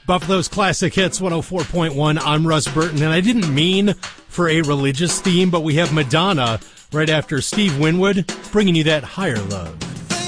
Buffalo's Classic Hits 104.1. I'm Russ Burton, and I didn't mean for a religious theme, but we have Madonna right after Steve Winwood bringing you that Higher Love.